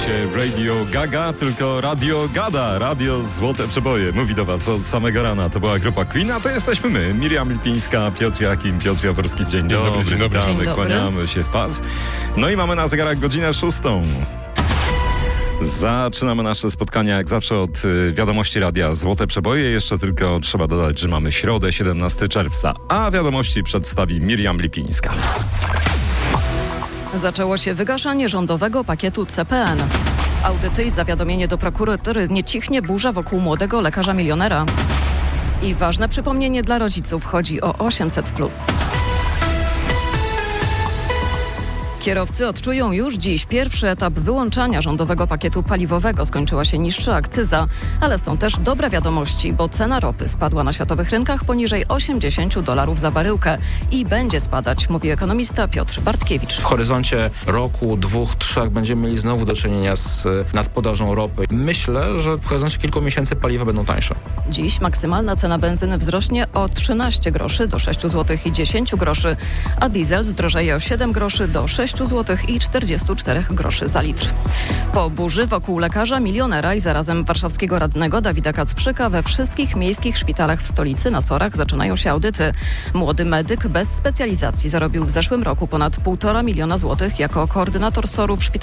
się Radio Gaga, tylko Radio Gada, Radio Złote Przeboje. Mówi do was od samego rana. To była grupa Queen, a to jesteśmy my. Miriam Lipińska, Piotr Jakim, Piotr Jaworski. Dzień dobry, witamy, kłaniamy się w pas. No i mamy na zegarach godzinę 6. Zaczynamy nasze spotkania jak zawsze od wiadomości Radia Złote Przeboje. Jeszcze tylko trzeba dodać, że mamy środę, 17 czerwca, a wiadomości przedstawi Miriam Lipińska. Zaczęło się wygaszanie rządowego pakietu CPN. Audyty i zawiadomienie do prokuratury, nie cichnie burza wokół młodego lekarza milionera. I ważne przypomnienie dla rodziców, chodzi o 800+. Kierowcy odczują już dziś pierwszy etap wyłączania rządowego pakietu paliwowego. Skończyła się niższa akcyza, ale są też dobre wiadomości, bo cena ropy spadła na światowych rynkach poniżej $80 za baryłkę i będzie spadać, mówi ekonomista Piotr Bartkiewicz. W horyzoncie roku, 2, 3 będziemy mieli znowu do czynienia z nadpodażą ropy. Myślę, że w horyzoncie kilku miesięcy paliwa będą tańsze. Dziś maksymalna cena benzyny wzrośnie o 13 groszy do 6 zł i 10 groszy, a diesel zdrożeje o 7 groszy do 6 zł i 44 groszy za litr. Po burzy wokół lekarza milionera i zarazem warszawskiego radnego Dawida Kacprzyka we wszystkich miejskich szpitalach w stolicy na SOR-ach zaczynają się audyty. Młody medyk bez specjalizacji zarobił w zeszłym roku ponad 1,5 miliona złotych jako koordynator SOR-u w szpitalu